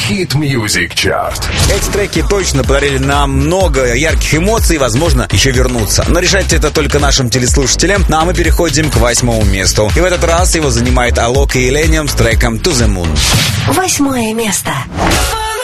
Hit Music Chart. Эти треки точно подарили нам много ярких эмоций и, возможно, еще вернутся. Но решать это только нашим телеслушателям. Ну а мы переходим к 8-му месту. И в этот раз его занимает Алок и Illenium с треком To The Moon. 8 место.